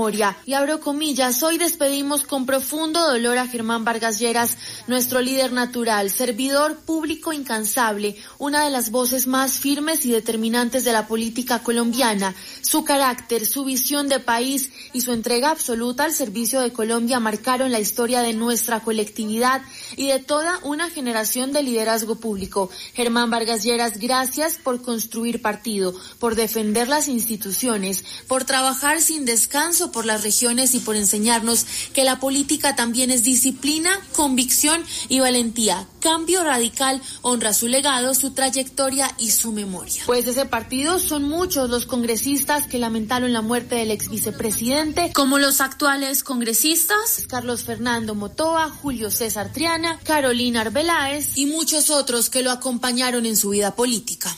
memoria. Y abro comillas, hoy despedimos con profundo dolor a Germán Vargas Lleras, nuestro líder natural, servidor público incansable, una de las voces más firmes y determinantes de la política colombiana. Su carácter, su visión de país y su entrega absoluta al servicio de Colombia marcaron la historia de nuestra colectividad y de toda una generación de liderazgo público. Germán Vargas Lleras, gracias por construir partido, por defender las instituciones, por trabajar sin descanso por las regiones y por enseñarnos que la política también es disciplina, convicción y valentía. Cambio Radical honra su legado, su trayectoria y su memoria. Pues de ese partido son muchos los congresistas que lamentaron la muerte del ex vicepresidente, como los actuales congresistas Carlos Fernando Motoa, Julio César Triana, Carolina Arbeláez y muchos otros que lo acompañaron en su vida política.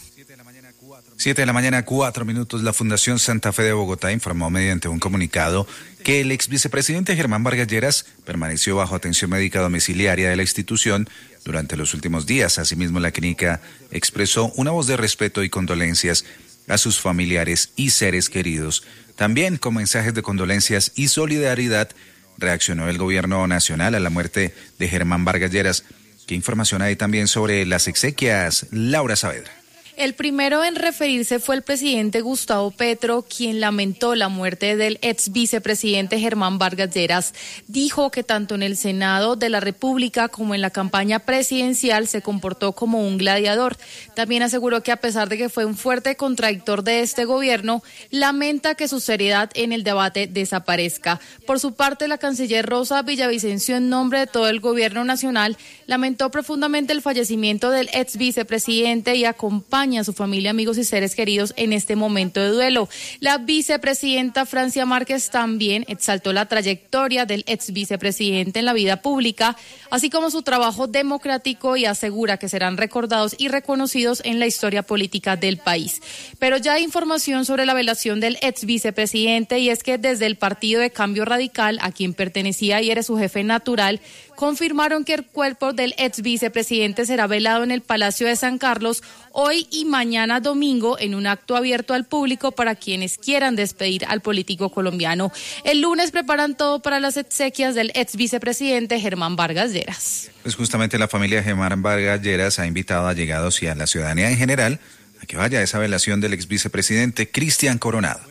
7 de la mañana, 4 minutos. La Fundación Santa Fe de Bogotá informó mediante un comunicado que el ex vicepresidente Germán Vargas Lleras permaneció bajo atención médica domiciliaria de la institución durante los últimos días. Asimismo, la clínica expresó una voz de respeto y condolencias a sus familiares y seres queridos. También con mensajes de condolencias y solidaridad reaccionó el gobierno nacional a la muerte de Germán Vargas Lleras. ¿Qué información hay también sobre las exequias? Laura Saavedra. El primero en referirse fue el presidente Gustavo Petro, quien lamentó la muerte del ex vicepresidente Germán Vargas Lleras. Dijo que tanto en el Senado de la República como en la campaña presidencial se comportó como un gladiador. También aseguró que a pesar de que fue un fuerte contradictor de este gobierno, lamenta que su seriedad en el debate desaparezca. Por su parte, la canciller Rosa Villavicencio, en nombre de todo el gobierno nacional, lamentó profundamente el fallecimiento del ex vicepresidente y acompaña a su familia, amigos y seres queridos en este momento de duelo. La vicepresidenta Francia Márquez también exaltó la trayectoria del ex vicepresidente en la vida pública, así como su trabajo democrático, y asegura que serán recordados y reconocidos en la historia política del país. Pero ya hay información sobre la velación del ex vicepresidente, y es que desde el Partido de Cambio Radical, a quien pertenecía y era su jefe natural, confirmaron que el cuerpo del ex vicepresidente será velado en el Palacio de San Carlos hoy y mañana domingo en un acto abierto al público para quienes quieran despedir al político colombiano. El lunes preparan todo para las exequias del ex vicepresidente Germán Vargas Lleras. Pues justamente la familia Germán Vargas Lleras ha invitado a allegados y a la ciudadanía en general a que vaya a esa velación del ex vicepresidente. Cristian Coronado.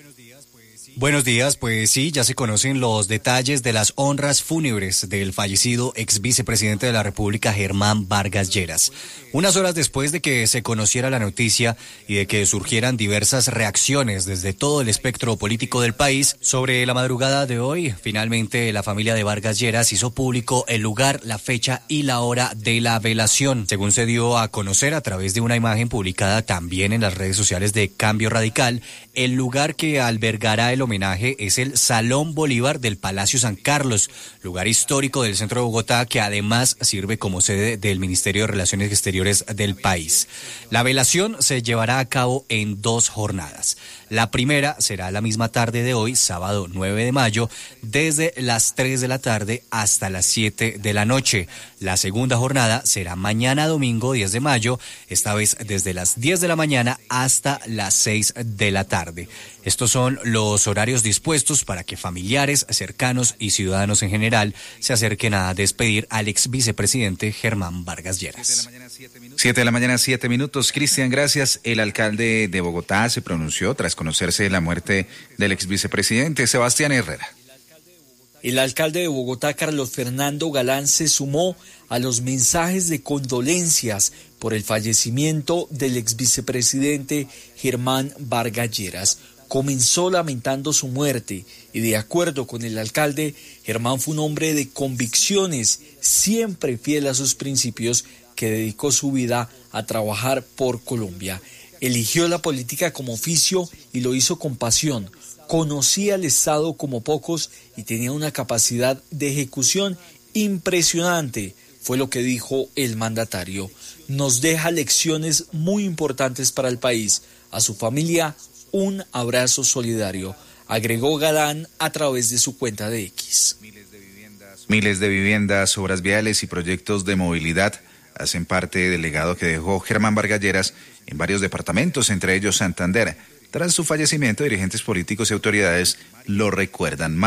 Buenos días, pues sí, ya se conocen los detalles de las honras fúnebres del fallecido ex vicepresidente de la República, Germán Vargas Lleras. Unas horas después de que se conociera la noticia y de que surgieran diversas reacciones desde todo el espectro político del país, sobre la madrugada de hoy, finalmente la familia de Vargas Lleras hizo público el lugar, la fecha y la hora de la velación. Según se dio a conocer a través de una imagen publicada también en las redes sociales de Cambio Radical, el lugar que albergará el homenaje es el Salón Bolívar del Palacio San Carlos, lugar histórico del centro de Bogotá que además sirve como sede del Ministerio de Relaciones Exteriores del país. La velación se llevará a cabo en 2 jornadas. La primera será la misma tarde de hoy, sábado 9 de mayo, desde las 3 de la tarde hasta las 7 de la noche. La segunda jornada será mañana domingo 10 de mayo, esta vez desde las 10 de la mañana hasta las 6 de la tarde. Estos son los horarios dispuestos para que familiares, cercanos y ciudadanos en general se acerquen a despedir al ex vicepresidente Germán Vargas Lleras. 7 de la mañana, 7 minutos. Cristian, gracias. El alcalde de Bogotá se pronunció tras conocerse la muerte del ex vicepresidente Sebastián Herrera. El alcalde de Bogotá, Carlos Fernando Galán, se sumó a los mensajes de condolencias por el fallecimiento del ex vicepresidente Germán Vargas Lleras. Comenzó lamentando su muerte y, de acuerdo con el alcalde, Germán fue un hombre de convicciones, siempre fiel a sus principios, que dedicó su vida a trabajar por Colombia. Eligió la política como oficio y lo hizo con pasión. Conocía el Estado como pocos y tenía una capacidad de ejecución impresionante, fue lo que dijo el mandatario. Nos deja lecciones muy importantes para el país. A su familia, un abrazo solidario, agregó Galán a través de su cuenta de X. Miles de viviendas, obras viales y proyectos de movilidad hacen parte del legado que dejó Germán Vargas Lleras en varios departamentos, entre ellos Santander. Tras su fallecimiento, dirigentes políticos y autoridades lo recuerdan.